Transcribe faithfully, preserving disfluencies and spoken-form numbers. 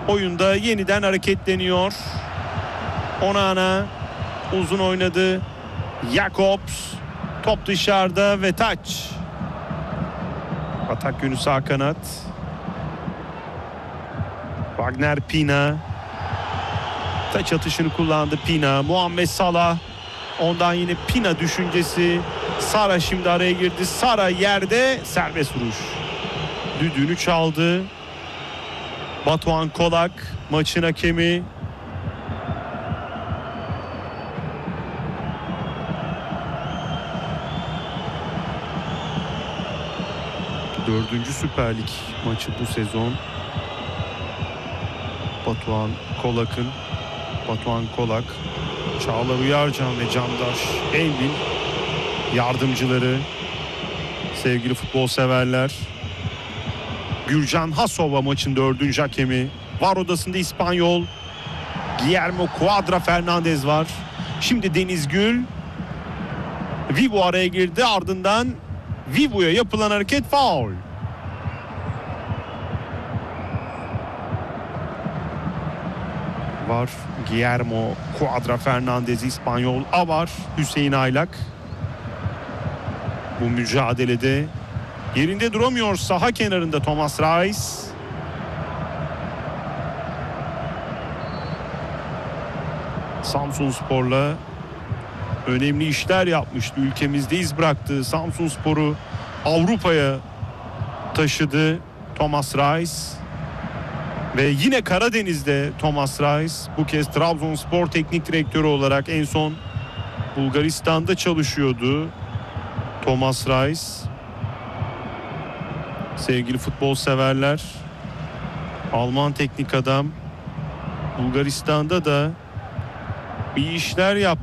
oyunda yeniden hareketleniyor. Onana uzun oynadı. Jakobs top dışarıda ve taç. Atak yönü sağ kanat. Wagner Pina. Taç atışını kullandı Pina. Muhammed Salah. Ondan yine Pina düşüncesi. Sara şimdi araya girdi. Sara yerde, serbest vuruş. Düdüğünü çaldı. Batuhan Kolak maçın hakemi. Dördüncü Süper Lig maçı bu sezon. Batuhan Kolak'ın Batuhan Kolak, Çağlar Uyarcan ve Candaş Elvin yardımcıları. Sevgili futbol severler, Gürcan Hasova maçın dördüncü hakemi. VAR odasında İspanyol Guillermo Cuadra Fernandez var. Şimdi Deniz Gül. Vivo araya girdi, ardından Vivo'ya yapılan hareket faul. Var Guillermo Cuadra Fernandez, İspanyol Avar, Hüseyin Aylak. Bu mücadelede yerinde duramıyor saha kenarında Thomas Reis. Samsunspor'la önemli işler yapmıştı. Ülkemizde iz bıraktı. Samsunspor'u Avrupa'ya taşıdı Thomas Reis. Ve yine Karadeniz'de Thomas Reis, bu kez Trabzonspor teknik direktörü olarak, en son Bulgaristan'da çalışıyordu Thomas Reis. Sevgili futbol severler, Alman teknik adam Bulgaristan'da da iyi işler yaptı.